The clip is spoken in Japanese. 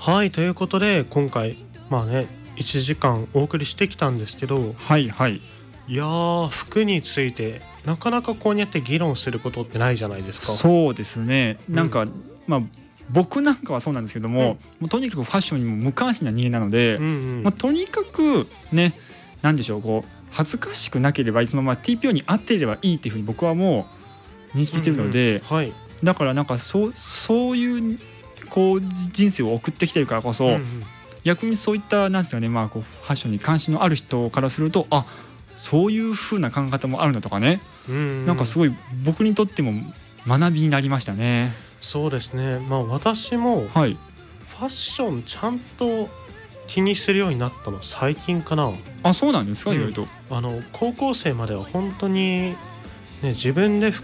はい、ということで今回1時間お送りしてきたんですけど、 はいはい。 いやー、服についてなかなかこうやって議論することってないじゃないですか。 そうですね。なんか、まあ僕なんかはそうなんですけども、 うんもうとにかくファッションにも無関心な人間なので、 うんうんもうとにかくね、なんでしょう、こう恥ずかしくなければ、そのTPO に合っていればいいっていうふうに僕はもう認識してるので、 はい、 だからなんかそういうこう人生を送ってきてるからこそ、逆にそういったなんですかね、こうファッションに関心のある人からすると、あ、そういう風な考え方もあるんだとかね、なんかすごい僕にとっても学びになりましたね。 そうですね。私もはい。 ファッションちゃんと気にするようになったの最近かな。 あ、そうなんですか、意外と。 高校生までは本当にね、自分で